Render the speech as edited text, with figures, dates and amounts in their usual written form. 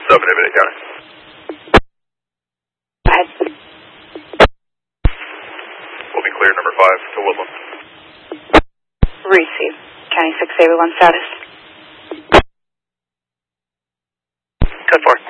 7 Infinite County. Go ahead. We'll be clear, number 5 to Woodland. Receive. County 681 status. Code 4.